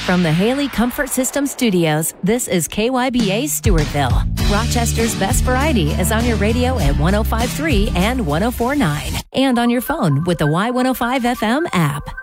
From the Haley Comfort System Studios, this is KYBA Stewartville. Rochester's best variety is on your radio at 105.3 and 104.9, and on your phone with the Y105 FM app.